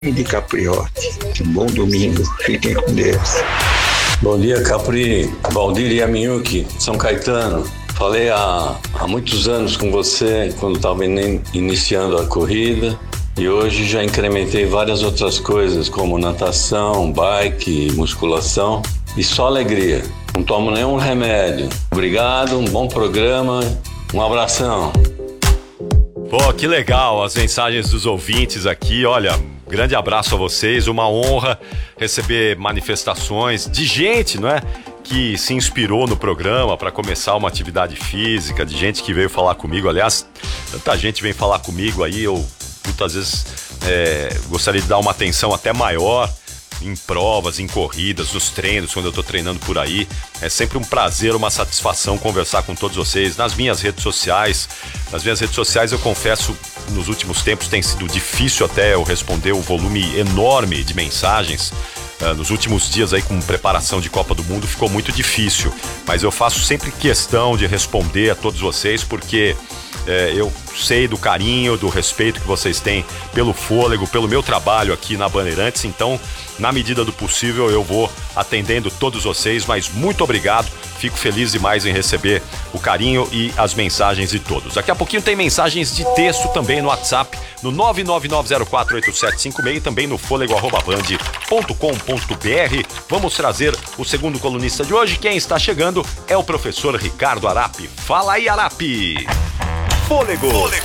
de Capriotti. Um bom domingo. Fiquem com Deus. Bom dia, Capri. Valdir Yamiuki, São Caetano. Falei há muitos anos com você, quando estava iniciando a corrida. E hoje já incrementei várias outras coisas, como natação, bike, musculação. E só alegria. Não tomo nenhum remédio. Obrigado, um bom programa. Um abração. Pô, que legal as mensagens dos ouvintes aqui. Olha, grande abraço a vocês. Uma honra receber manifestações de gente, não é? Que se inspirou no programa para começar uma atividade física, de gente que veio falar comigo. Aliás, tanta gente vem falar comigo aí, eu muitas vezes gostaria de dar uma atenção até maior em provas, em corridas, nos treinos, quando eu tô treinando por aí. É sempre um prazer, uma satisfação conversar com todos vocês nas minhas redes sociais. Nas minhas redes sociais, eu confesso, nos últimos tempos tem sido difícil até eu responder o volume enorme de mensagens. Nos últimos dias aí com preparação de Copa do Mundo ficou muito difícil, mas eu faço sempre questão de responder a todos vocês, porque eu sei do carinho, do respeito que vocês têm pelo Fôlego, pelo meu trabalho aqui na Bandeirantes. Então, na medida do possível, eu vou atendendo todos vocês, mas muito obrigado. Fico feliz demais em receber o carinho e as mensagens de todos. Daqui a pouquinho tem mensagens de texto também no WhatsApp, no 999048756 e também no fôlego@band.com.br. Vamos trazer o segundo colunista de hoje. Quem está chegando é o professor Ricardo Arapi. Fala aí, Arapi! Fôlego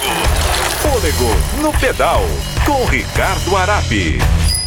no pedal, com Ricardo Arapi.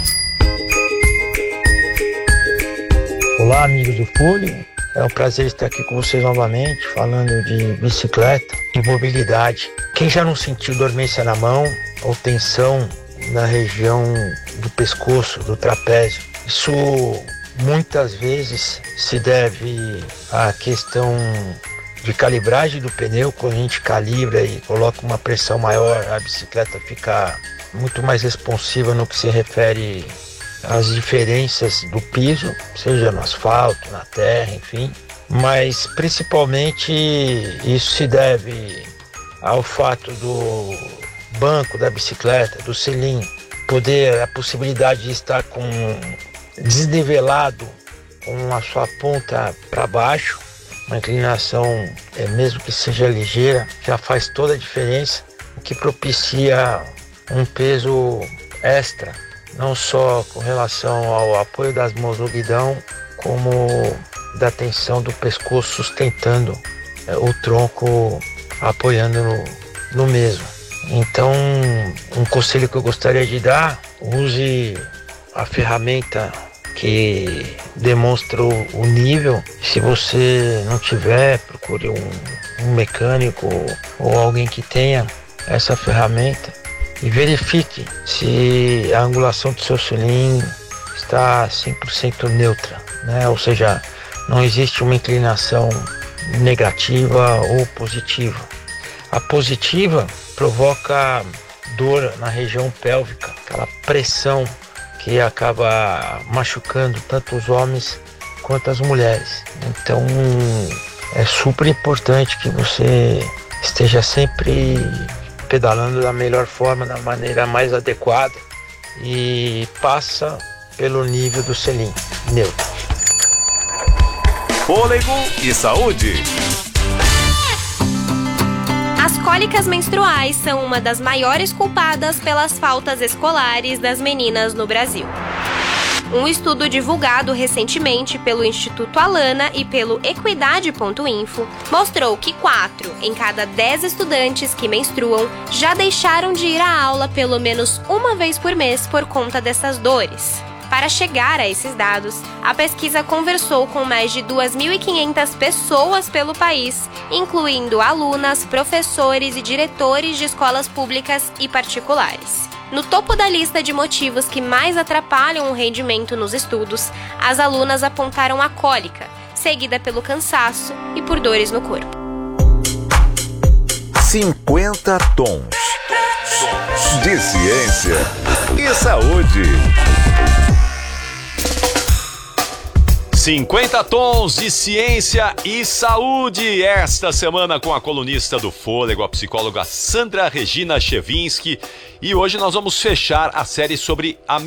Olá, amigos do Fôlego. É um prazer estar aqui com vocês novamente, falando de bicicleta e mobilidade. Quem já não sentiu dormência na mão ou tensão na região do pescoço, do trapézio? Isso muitas vezes se deve à questão de calibragem do pneu. Quando a gente calibra e coloca uma pressão maior, a bicicleta fica muito mais responsiva no que se refere às diferenças do piso, seja no asfalto, na terra, enfim. Mas principalmente isso se deve ao fato do banco da bicicleta, do selim, a possibilidade de estar desnivelado com a sua ponta para baixo. Uma inclinação, mesmo que seja ligeira, já faz toda a diferença, o que propicia um peso extra, não só com relação ao apoio das mãos no guidão, como da tensão do pescoço sustentando o tronco, apoiando no mesmo. Então, um conselho que eu gostaria de dar: use a ferramenta que demonstra o nível. Se você não tiver, procure um mecânico ou alguém que tenha essa ferramenta e verifique se a angulação do seu cilindro está 100% neutra, né? Ou seja, não existe uma inclinação negativa ou positiva. A positiva provoca dor na região pélvica, aquela pressão que acaba machucando tanto os homens quanto as mulheres. Então é super importante que você esteja sempre pedalando da melhor forma, da maneira mais adequada, e passa pelo nível do selim neutro. Fôlego e saúde. As cólicas menstruais são uma das maiores culpadas pelas faltas escolares das meninas no Brasil. Um estudo divulgado recentemente pelo Instituto Alana e pelo Equidade.info mostrou que 4 em cada 10 estudantes que menstruam já deixaram de ir à aula pelo menos uma vez por mês por conta dessas dores. Para chegar a esses dados, a pesquisa conversou com mais de 2.500 pessoas pelo país, incluindo alunas, professores e diretores de escolas públicas e particulares. No topo da lista de motivos que mais atrapalham o rendimento nos estudos, as alunas apontaram a cólica, seguida pelo cansaço e por dores no corpo. 50 tons de ciência e saúde. 50 tons de ciência e saúde. Esta semana com a colunista do Fôlego, a psicóloga Sandra Regina Chevinski. E hoje nós vamos fechar a série sobre a